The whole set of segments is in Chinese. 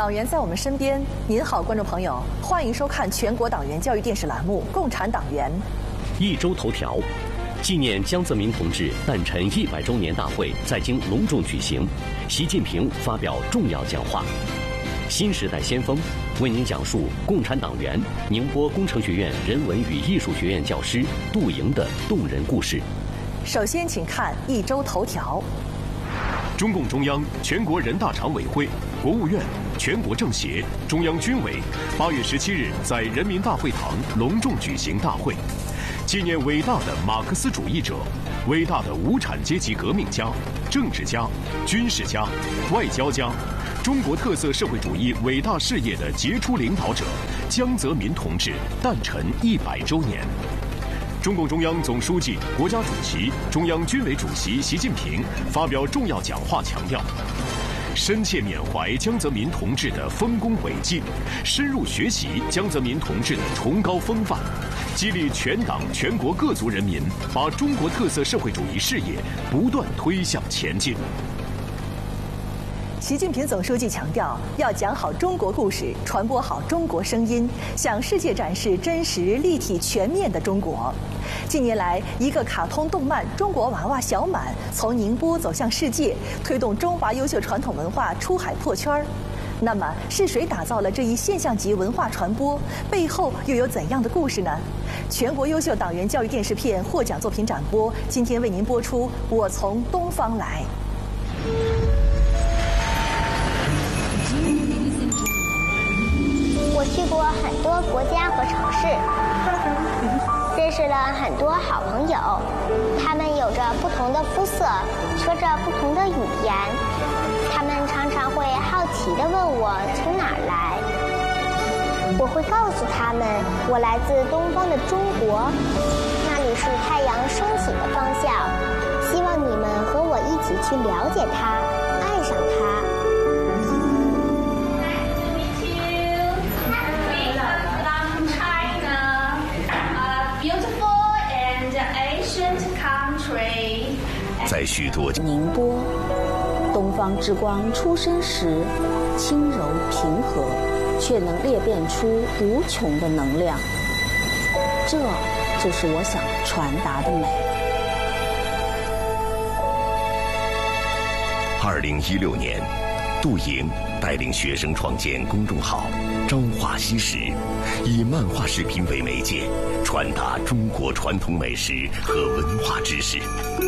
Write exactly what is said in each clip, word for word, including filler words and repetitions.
党员在我们身边。您好，观众朋友，欢迎收看全国党员教育电视栏目《共产党员》。 一周头条，纪念江泽民同志诞辰一百周年大会在京隆重举行，习近平发表重要讲话。新时代先锋为您讲述共产党员宁波工程学院人文与艺术学院教师杜莹的动人故事。 首先，请看一周头条。 中共中央、全国人大常委会、国务院、全国政协、中央军委八月十七日在人民大会堂隆重举行大会，纪念伟大的马克思主义者、伟大的无产阶级革命家、政治家、军事家、外交家、中国特色社会主义伟大事业的杰出领导者江泽民同志诞辰一百周年。中共中央总书记、国家主席、中央军委主席习近平发表重要讲话，强调深切缅怀江泽民同志的丰功伟绩，深入学习江泽民同志的崇高风范，激励全党全国各族人民把中国特色社会主义事业不断推向前进。 习近平总书记强调，要讲好中国故事，传播好中国声音，向世界展示真实、立体、全面的中国。近年来，一个卡通动漫《中国娃娃小满》从宁波走向世界，推动中华优秀传统文化出海破圈。那么，是谁打造了这一现象级文化传播？背后又有怎样的故事呢？全国优秀党员教育电视片获奖作品展播，今天为您播出《我从东方来》。 我去过很多国家和城市，认识了很多好朋友，他们有着不同的肤色，说着不同的语言，他们常常会好奇地问我从哪儿来。我会告诉他们，我来自东方的中国，那里是太阳升起的方向，希望你们和我一起去了解它，爱上它。 在许多宁波，东方之光出生时轻柔平和，却能裂变出无穷的能量。这就是我想传达的美。 二零一六年，杜莹带领学生创建公众号“朝花夕拾”，以漫画视频为媒介，传达中国传统美食和文化知识。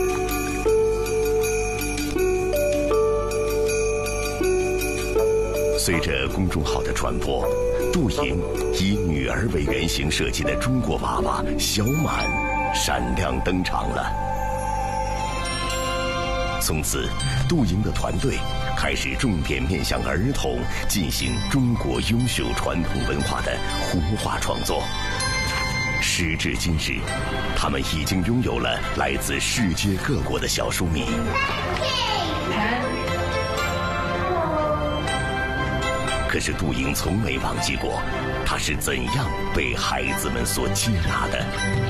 随着公众号的传播，杜莹以女儿为原型设计的中国娃娃小满闪亮登场了。从此，杜莹的团队开始重点面向儿童进行中国优秀传统文化的活化创作。时至今日，他们已经拥有了来自世界各国的小书迷。可是杜莹从没忘记过，她是怎样被孩子们所接纳的。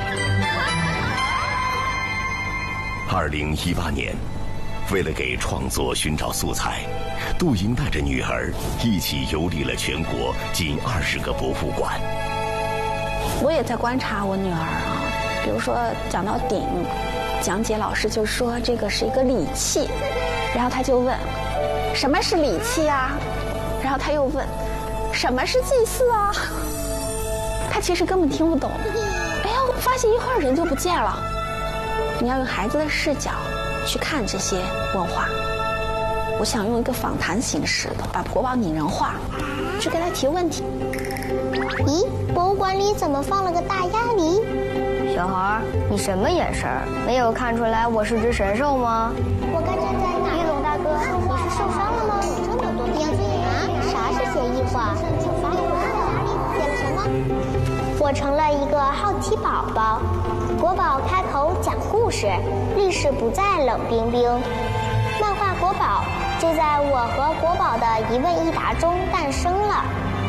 二零一八年，为了给创作寻找素材，杜莹带着女儿一起游历了全国近二十个博物馆。 我也在观察我女儿啊，比如说讲到鼎，讲解老师就说这个是一个礼器，然后她就问，什么是礼器啊？然后他又问，什么是祭祀啊？他其实根本听不懂。哎呀，我发现一会儿人就不见了。你要用孩子的视角去看这些文化。我想用一个访谈形式的，把国宝拟人化，去给他提问题。 咦，博物馆里怎么放了个大鸭梨？ 小孩，你什么眼神？没有看出来我是只神兽吗？ 我该站在哪？ 于总大哥， 你是受伤了吗？有这么多的字啊？啥是协议化？写了什么？我成了一个好奇宝宝。国宝开口讲故事，历史不再冷冰冰。漫画国宝就在我和国宝的一问一答中诞生了。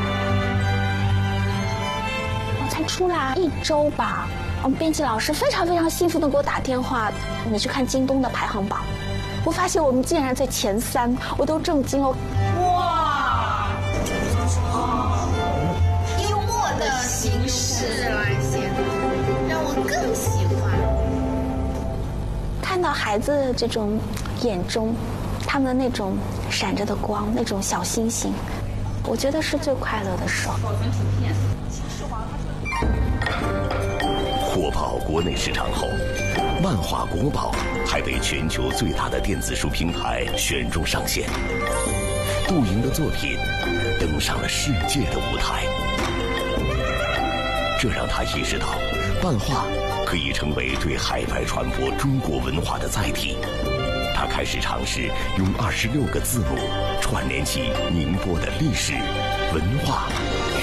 我才出来一周吧，我们编辑老师非常非常幸福的给我打电话，你去看京东的排行榜。我发现我们竟然在前三，我都震惊了。哇！ 孩子这种眼中，他们的那种闪着的光，那种小星星，我觉得是最快乐的时候。 火爆国内市场后，漫画国宝还被全球最大的电子书平台选中上线。杜莹的作品登上了世界的舞台，这让他意识到，漫画可以成为对海外传播中国文化的载体。他开始尝试用二十六个字母串联起宁波的历史、文化